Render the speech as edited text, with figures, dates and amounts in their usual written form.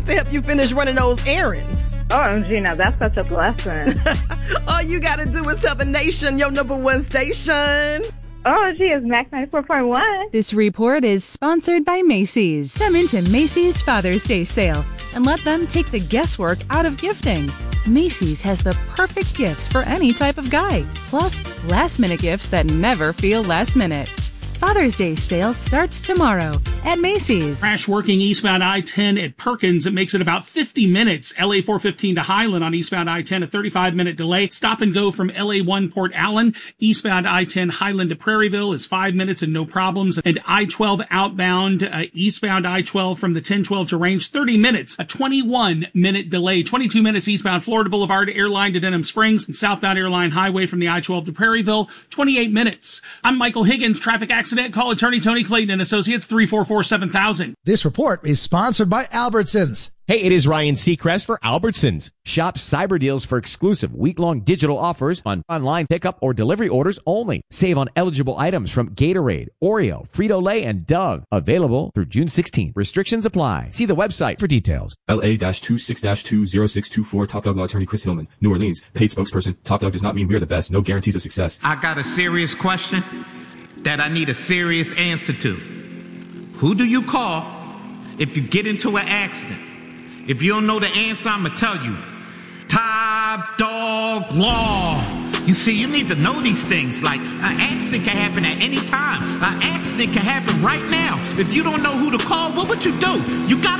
bank to help you finish running those errands. OMG, now that's such a blessing. All you gotta do is tell the nation your number one station. OMG is Max 94.1. This report is sponsored by Macy's. Come into Macy's Father's Day sale and let them take the guesswork out of gifting. Macy's has the perfect gifts for any type of guy, plus last-minute gifts that never feel last minute. Father's Day sale starts tomorrow at Macy's. Crash working eastbound I-10 at Perkins. It makes it about 50 minutes. LA 415 to Highland on eastbound I-10, a 35-minute delay. Stop and go from LA 1 Port Allen. Eastbound I-10 Highland to Prairieville is 5 minutes and no problems. And I-12 outbound, eastbound I-12 from the 1012 to Range, 30 minutes, a 21-minute delay. 22 minutes eastbound Florida Boulevard Airline to Denham Springs and southbound Airline Highway from the I-12 to Prairieville, 28 minutes. I'm Michael Higgins, traffic accident. Call attorney Tony Clayton and Associates 344-7000. This report is sponsored by Albertsons. Hey, it is Ryan Seacrest for Albertsons. Shop cyber deals for exclusive week-long digital offers on online pickup or delivery orders only. Save on eligible items from Gatorade, Oreo, Frito-Lay, and Doug. Available through June 16th. Restrictions apply. See the website for details. LA-26-20624 Top Dog Law Attorney Chris Hillman. New Orleans. Paid spokesperson. Top Dog does not mean we're the best. No guarantees of success. I got a serious question that I need a serious answer to. Who do you call if you get into an accident? If you don't know the answer, I'm going to tell you. Top Dog Law. You see, you need to know these things. Like, an accident can happen at any time. An accident can happen right now. If you don't know who to call, what would you do? You got